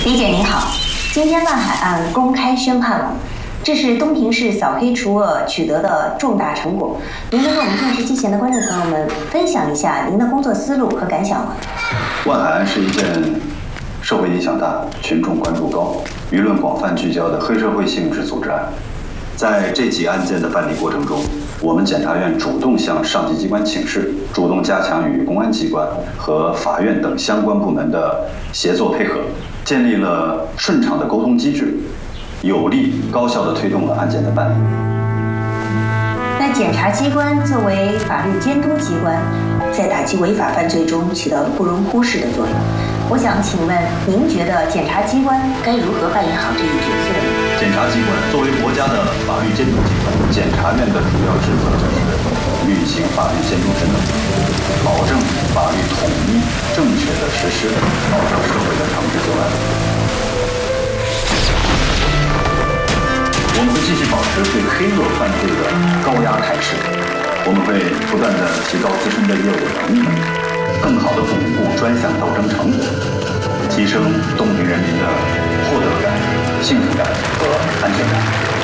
李姐您好，今天万海案公开宣判了，这是东平市扫黑除恶取得的重大成果。您能和我们电视机前的观众朋友们分享一下您的工作思路和感想吗？ 万海案是一件社会影响大、群众关注高、舆论广泛聚焦的黑社会性质组织案。在这起案件的办理过程中，我们检察院主动向上级机关请示，主动加强与公安机关和法院等相关部门的协作配合，建立了顺畅的沟通机制，有力高效地推动了案件的办理。 那检察机关作为法律监督机关，在打击违法犯罪中起到了不容忽视的作用。我想请问，您觉得检察机关该如何扮演好这一角色呢？ 检察机关作为国家的法律监督机关，检察院的主要职责就是履行法律监督职能，保证法律统一正确的实施，保证社会的长治久安。我们会继续保持对黑恶犯罪的高压态势，我们会不断地提高自身的业务能力，更好地巩固专项斗争成果，提升东平人民的获得感、幸福感和安全感。